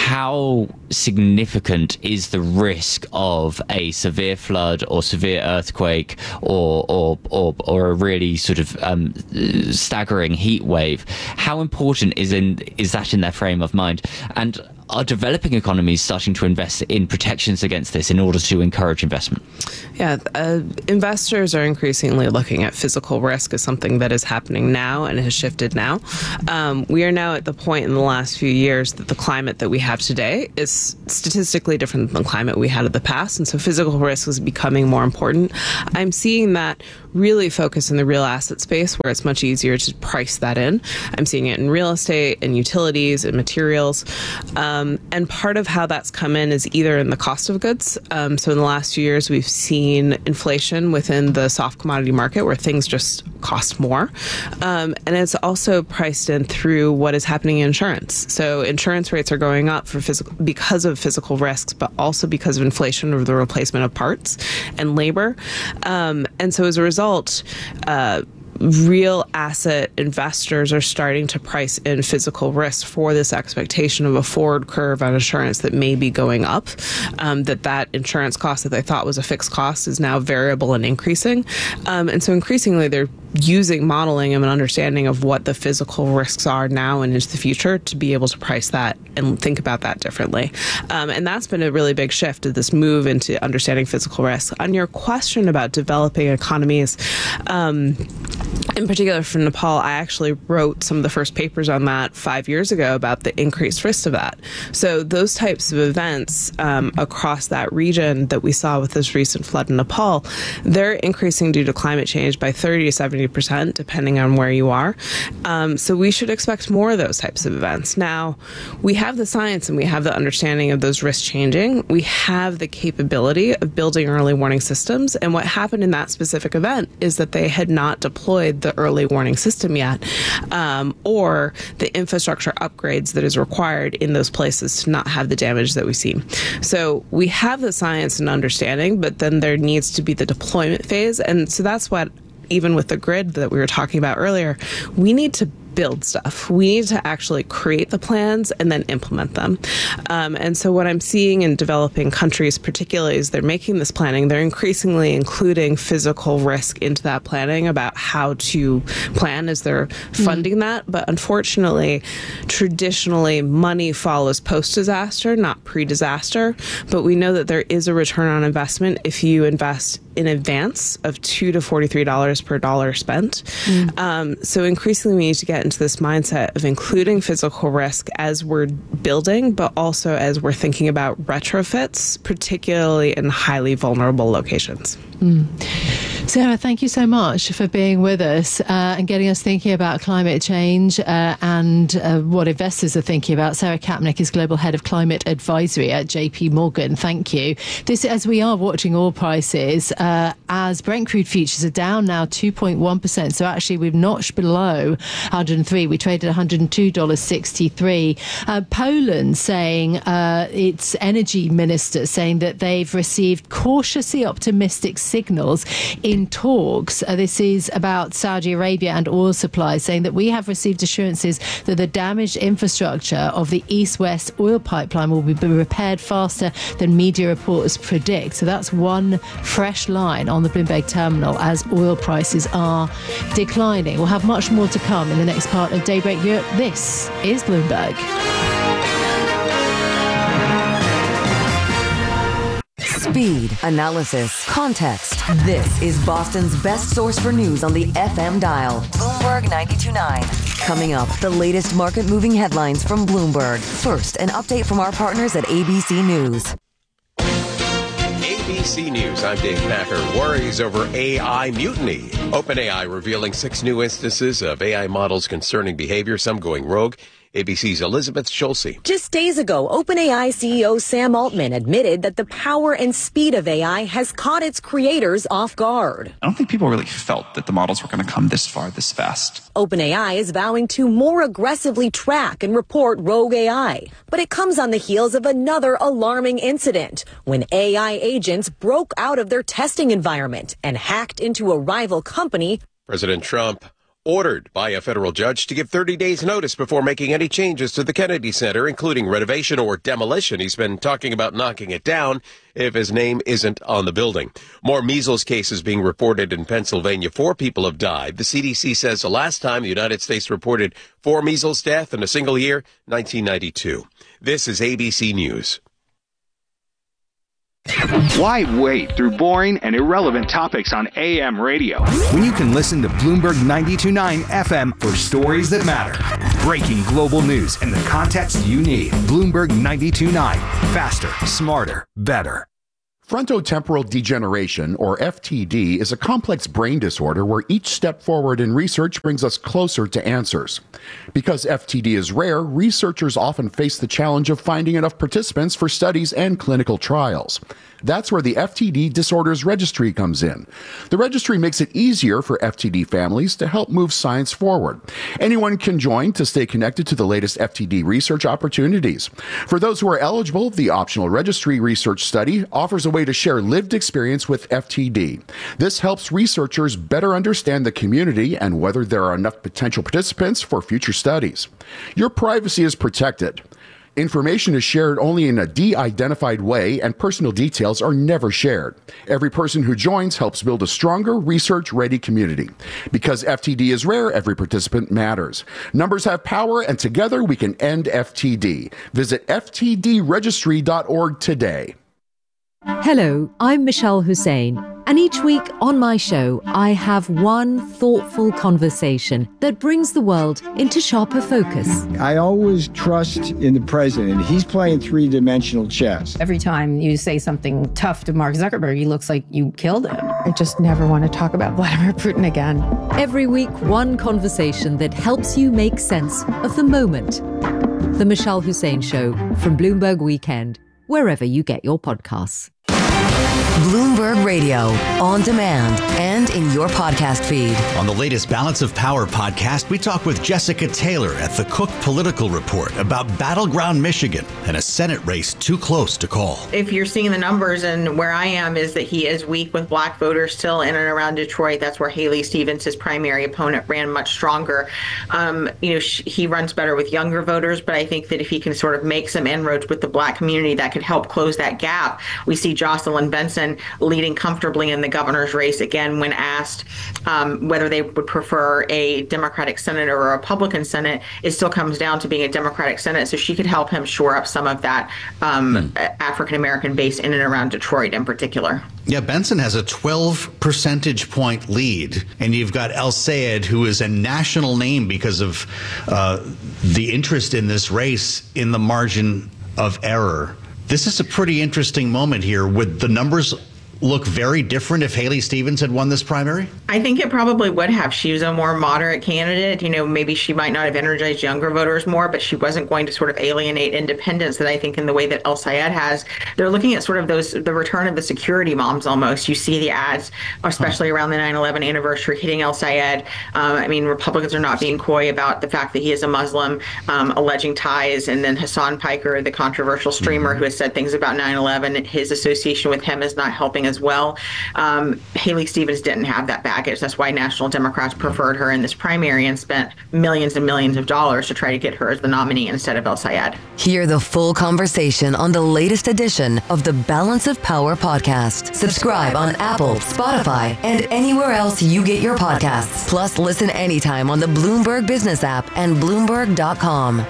how significant is the risk of a severe flood or severe earthquake or or or, or a really sort of um, staggering heat wave? How important is in is that in their frame of mind? And are developing economies starting to invest in protections against this in order to encourage investment? Yeah, uh, investors are increasingly looking at physical risk as something that is happening now and has shifted now. Um, we are now at the point in the last few years that the climate that we have today is statistically different than the climate we had in the past, and so physical risk is becoming more important. I'm seeing that really focus in the real asset space where it's much easier to price that in. I'm seeing it in real estate and utilities and materials. Um, and part of how that's come in is either in the cost of goods. Um, so in the last few years, we've seen inflation within the soft commodity market where things just cost more. Um, and it's also priced in through what is happening in insurance. So insurance rates are going up for physical because of physical risks, but also because of inflation or the replacement of parts and labor. Um, and so as a result, uh, real asset investors are starting to price in physical risk for this expectation of a forward curve on insurance that may be going up, um, that that insurance cost that they thought was a fixed cost is now variable and increasing. Um, and so increasingly they're using modeling and an understanding of what the physical risks are now and into the future to be able to price that and think about that differently. Um, and that's been a really big shift of this move into understanding physical risk. On your question about developing economies, um, in particular for Nepal, I actually wrote some of the first papers on that five years ago about the increased risk of that. So those types of events um, across that region that we saw with this recent flood in Nepal, they're increasing due to climate change by thirty to seventy percent, depending on where you are. Um, so we should expect more of those types of events. Now, we have the science and we have the understanding of those risks changing. We have the capability of building early warning systems. And what happened in that specific event is that they had not deployed the early warning system yet, um, or the infrastructure upgrades that is required in those places to not have the damage that we see. So we have the science and understanding, but then there needs to be the deployment phase. And so that's what, even with the grid that we were talking about earlier, we need to build stuff. We need to actually create the plans and then implement them. Um, and so what I'm seeing in developing countries particularly is they're making this planning. They're increasingly including physical risk into that planning about how to plan as they're funding mm. that. But unfortunately, traditionally, money follows post-disaster, not pre-disaster. But we know that there is a return on investment if you invest in advance of two to forty-three dollars per dollar spent. Mm. Um, so increasingly, we need to get into this mindset of including physical risk as we're building, but also as we're thinking about retrofits, particularly in highly vulnerable locations. Mm. Sarah, thank you so much for being with us uh, and getting us thinking about climate change uh, and uh, what investors are thinking about. Sarah Kapnick is Global Head of Climate Advisory at J P Morgan. Thank you. This, as we are watching oil prices, uh, as Brent crude futures are down now two point one percent. So actually we've notched below one hundred three. We traded one hundred two dollars sixty-three. Uh, Poland saying, uh, its energy minister saying that they've received cautiously optimistic signals in talks. Uh, this is about Saudi Arabia and oil supplies, saying that we have received assurances that the damaged infrastructure of the east-west oil pipeline will be repaired faster than media reports predict. So that's one fresh line on the Bloomberg terminal as oil prices are declining. We'll have much more to come in the next part of Daybreak Europe. This is Bloomberg. Speed, analysis, context. This is Boston's best source for news on the F M dial. Bloomberg ninety-two point nine. Coming up, the latest market-moving headlines from Bloomberg. First, an update from our partners at A B C News. A B C News, I'm Dave Packer. Worries over A I mutiny. OpenAI revealing six new instances of A I models concerning behavior, some going rogue. A B C's Elizabeth Schulze. Just days ago, OpenAI C E O Sam Altman admitted that the power and speed of A I has caught its creators off guard. I don't think people really felt that the models were going to come this far, this fast. OpenAI is vowing to more aggressively track and report rogue A I. But it comes on the heels of another alarming incident when A I agents broke out of their testing environment and hacked into a rival company. President Trump ordered by a federal judge to give thirty days notice before making any changes to the Kennedy Center, including renovation or demolition. He's been talking about knocking it down if his name isn't on the building. More measles cases being reported in Pennsylvania. Four people have died. The C D C says the last time the United States reported four measles deaths in a single year, nineteen ninety-two. This is A B C News. Why wait through boring and irrelevant topics on A M radio when you can listen to Bloomberg ninety-two point nine F M for stories that matter? Breaking global news and the context you need. Bloomberg ninety-two point nine. Faster, smarter, better. Frontotemporal degeneration, or F T D, is a complex brain disorder where each step forward in research brings us closer to answers. Because F T D is rare, researchers often face the challenge of finding enough participants for studies and clinical trials. That's where the F T D Disorders Registry comes in. The registry makes it easier for F T D families to help move science forward. Anyone can join to stay connected to the latest F T D research opportunities. For those who are eligible, the optional registry research study offers a way to share lived experience with F T D. This helps researchers better understand the community and whether there are enough potential participants for future studies. Your privacy is protected. Information is shared only in a de-identified way, and personal details are never shared. Every person who joins helps build a stronger, research-ready community. Because F T D is rare, every participant matters. Numbers have power, and together we can end F T D. Visit F T D registry dot org today. Hello, I'm Michelle Hussein, and each week on my show, I have one thoughtful conversation that brings the world into sharper focus. I always trust in the president. He's playing three-dimensional chess. Every time you say something tough to Mark Zuckerberg, he looks like you killed him. I just never want to talk about Vladimir Putin again. Every week, one conversation that helps you make sense of the moment. The Michelle Hussein Show from Bloomberg Weekend, wherever you get your podcasts. Bloomberg Radio, on demand and in your podcast feed. On the latest Balance of Power podcast, we talk with Jessica Taylor at the Cook Political Report about battleground Michigan and a Senate race too close to call. If you're seeing the numbers, and where I am is that he is weak with black voters still in and around Detroit. That's where Haley Stevens, his primary opponent, ran much stronger. Um, you know, sh- he runs better with younger voters, but I think that if he can sort of make some inroads with the black community, that could help close that gap. We see Jocelyn Benson leading comfortably in the governor's race. Again, when asked um, whether they would prefer a Democratic Senate or a Republican Senate, it still comes down to being a Democratic Senate. So she could help him shore up some of that um, mm. African-American base in and around Detroit in particular. Yeah, Benson has a twelve percentage point lead, and you've got El Sayed, who is a national name because of uh, the interest in this race in the margin of error. This is a pretty interesting moment here. Would the numbers look very different if Haley Stevens had won this primary? I think it probably would have. She was a more moderate candidate. You know, maybe she might not have energized younger voters more, but she wasn't going to sort of alienate independents that I think in the way that El Sayed has. They're looking at sort of those, the return of the security moms almost. You see the ads, especially huh. around the nine eleven anniversary, hitting El Sayed. Um, I mean, Republicans are not being coy about the fact that he is a Muslim, um, alleging ties. And then Hassan Piker, the controversial streamer mm-hmm. who has said things about nine eleven, his association with him is not helping as well. Um, Haley Stevens didn't have that baggage. That's why National Democrats preferred her in this primary and spent millions and millions of dollars to try to get her as the nominee instead of El Sayed. Hear the full conversation on the latest edition of the Balance of Power podcast. Subscribe on Apple, Spotify, and anywhere else you get your podcasts. Plus, listen anytime on the Bloomberg Business app and Bloomberg dot com.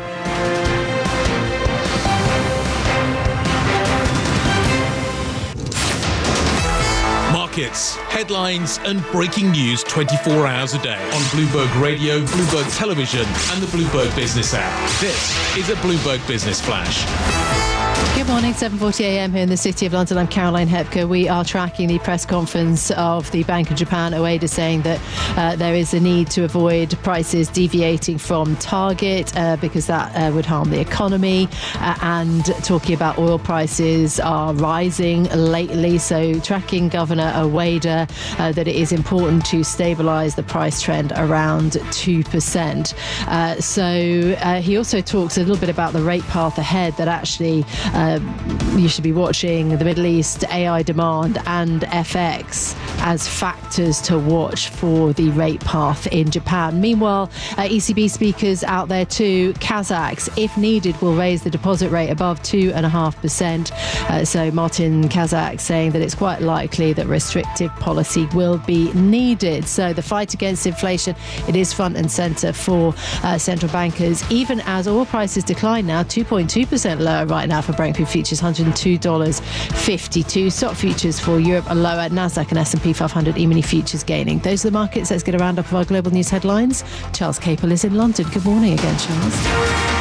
markets, headlines, and breaking news twenty-four hours a day on Bloomberg Radio, Bloomberg Television, and the Bloomberg Business app. This is a Bloomberg Business Flash. Good morning, seven forty a m here in the City of London. I'm Caroline Hepker. We are tracking the press conference of the Bank of Japan, Ueda, saying that uh, there is a need to avoid prices deviating from target uh, because that uh, would harm the economy, uh, and talking about oil prices are rising lately. So tracking Governor Ueda uh, that it is important to stabilise the price trend around two percent. Uh, so uh, he also talks a little bit about the rate path ahead, that actually uh, you should be watching the Middle East, A I demand and F X as factors to watch for the rate path in Japan. Meanwhile, uh, E C B speakers out there too. Kazakhs, if needed, will raise the deposit rate above two point five percent. Uh, so Martin Kazak saying that it's quite likely that restrictive policy will be needed. So the fight against inflation, it is front and centre for uh, central bankers, even as oil prices decline now, two point two percent lower right now for Brent futures, one hundred two dollars fifty-two. Stock futures for Europe are lower. Nasdaq and S and P five hundred E-mini futures gaining. Those are the markets. Let's get a roundup of our global news headlines. Charles Capel is in London. Good morning again, Charles.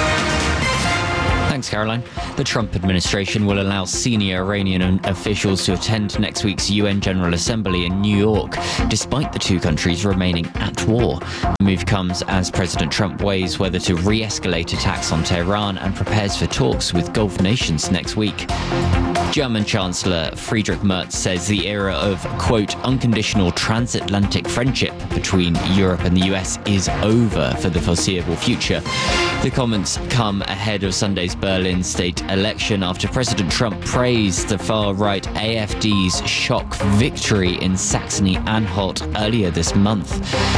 Thanks, Caroline. The Trump administration will allow senior Iranian officials to attend next week's U N General Assembly in New York, despite the two countries remaining at war. The move comes as President Trump weighs whether to re-escalate attacks on Tehran and prepares for talks with Gulf nations next week. German Chancellor Friedrich Merz says the era of, quote, unconditional transatlantic friendship between Europe and the U S is over for the foreseeable future. The comments come ahead of Sunday's Berlin state election after President Trump praised the far-right A F D's shock victory in Saxony-Anhalt earlier this month.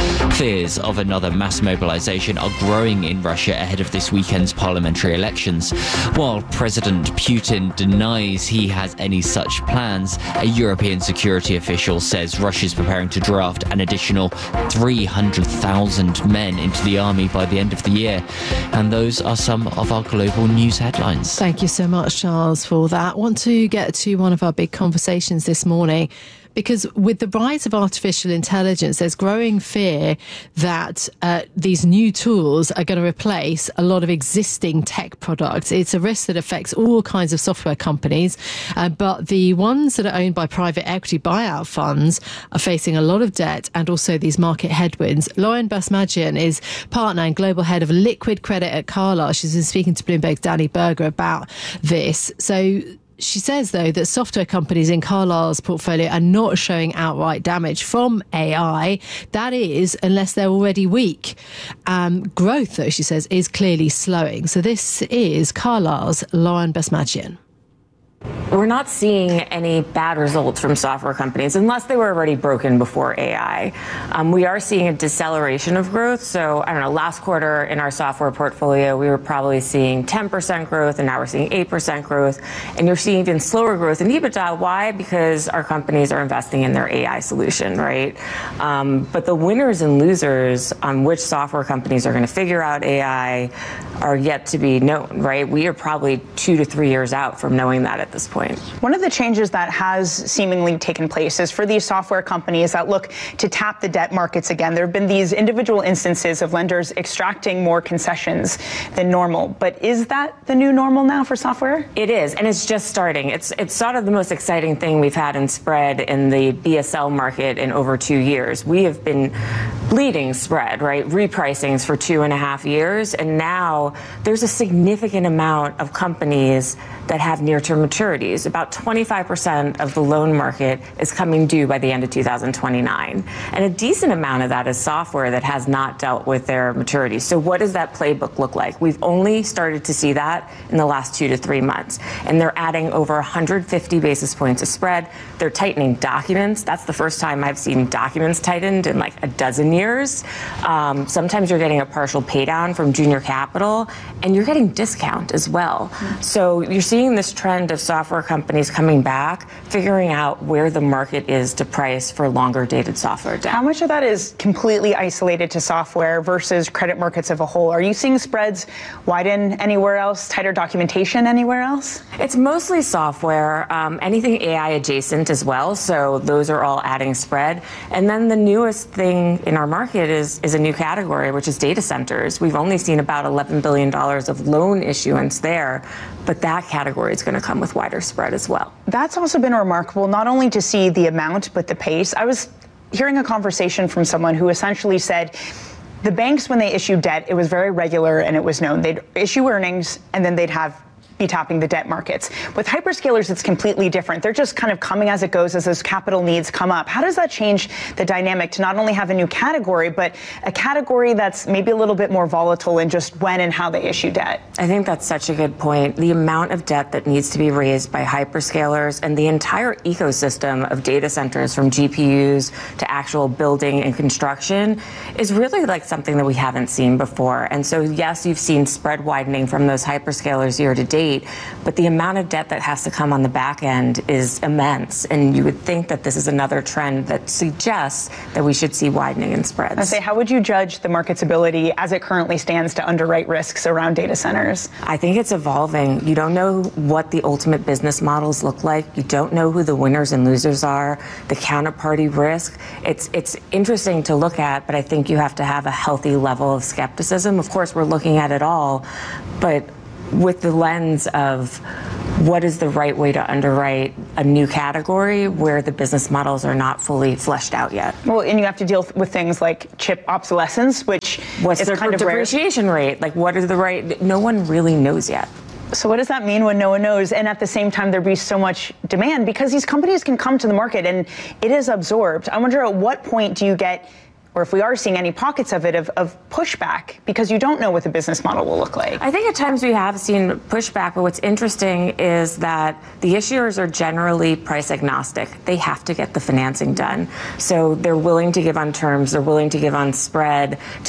Fears of another mass mobilization are growing in Russia ahead of this weekend's parliamentary elections. While President Putin denies he has any such plans, a European security official says Russia's preparing to draft an additional three hundred thousand men into the army by the end of the year. And those are some of our global news headlines. Thank you so much, Charles, for that. I want to get to one of our big conversations this morning, because with the rise of artificial intelligence, there's growing fear that uh, these new tools are going to replace a lot of existing tech products. It's a risk that affects all kinds of software companies, uh, but the ones that are owned by private equity buyout funds are facing a lot of debt and also these market headwinds. Lauren Basmadjian is partner and global head of liquid credit at Carlyle. She's been speaking to Bloomberg's Danny Berger about this. So she says, though, that software companies in Carlyle's portfolio are not showing outright damage from A I. That is, unless they're already weak. Um, growth, though, she says, is clearly slowing. So this is Carlyle's Lauren Basmadjian. We're not seeing any bad results from software companies unless they were already broken before A I. Um, we are seeing a deceleration of growth. So, I don't know, last quarter in our software portfolio, we were probably seeing ten percent growth, and now we're seeing eight percent growth. And you're seeing even slower growth in EBITDA. Why? Because our companies are investing in their A I solution, right? Um, but the winners and losers on which software companies are going to figure out A I are yet to be known, right? We are probably two to three years out from knowing that at this point. One of the changes that has seemingly taken place is for these software companies that look to tap the debt markets again. There have been these individual instances of lenders extracting more concessions than normal. But is that the new normal now for software? It is, and it's just starting. It's it's sort of the most exciting thing we've had in spread in the B S L market in over two years. We have been bleeding spread, right? Repricings for two and a half years, and now there's a significant amount of companies that have near-term maturities. About twenty-five percent of the loan market is coming due by the end of two thousand twenty-nine. And a decent amount of that is software that has not dealt with their maturities. So what does that playbook look like? We've only started to see that in the last two to three months. And they're adding over one hundred fifty basis points of spread. They're tightening documents. That's the first time I've seen documents tightened in like a dozen years. Um, sometimes you're getting a partial pay down from junior capital, and you're getting discount as well. So you're seeing this trend of software software companies coming back, figuring out where the market is to price for longer dated software debt. How much of that is completely isolated to software versus credit markets as a whole? Are you seeing spreads widen anywhere else, tighter documentation anywhere else? It's mostly software, um, anything A I adjacent as well. So those are all adding spread. And then the newest thing in our market is, is a new category, which is data centers. We've only seen about eleven billion dollars of loan issuance there, but that category is going to come with wider spread as well. That's also been remarkable, not only to see the amount, but the pace. I was hearing a conversation from someone who essentially said, the banks, when they issue debt, it was very regular and it was known. They'd issue earnings and then they'd have be tapping the debt markets. With hyperscalers, it's completely different. They're just kind of coming as it goes as those capital needs come up. How does that change the dynamic to not only have a new category, but a category that's maybe a little bit more volatile in just when and how they issue debt? I think that's such a good point. The amount of debt that needs to be raised by hyperscalers and the entire ecosystem of data centers, from G P Us to actual building and construction, is really like something that we haven't seen before. And so, yes, you've seen spread widening from those hyperscalers year to date, but the amount of debt that has to come on the back end is immense. And you would think that this is another trend that suggests that we should see widening in spreads. I say, how would you judge the market's ability as it currently stands to underwrite risks around data centers? I think it's evolving. You don't know what the ultimate business models look like. You don't know who the winners and losers are, the counterparty risk. It's, it's interesting to look at, but I think you have to have a healthy level of skepticism. Of course, we're looking at it all, but with the lens of what is the right way to underwrite a new category where the business models are not fully fleshed out yet. Well, and you have to deal with things like chip obsolescence, which What's is the kind of rare. depreciation rate? Like, what is the right? No one really knows yet. So what does that mean when no one knows? And at the same time, there be so much demand because these companies can come to the market and it is absorbed. I wonder at what point do you get, or if we are seeing any pockets of it, of, of pushback, because you don't know what the business model will look like. I think at times we have seen pushback, but what's interesting is that the issuers are generally price agnostic. They have to get the financing done. So they're willing to give on terms, they're willing to give on spread, to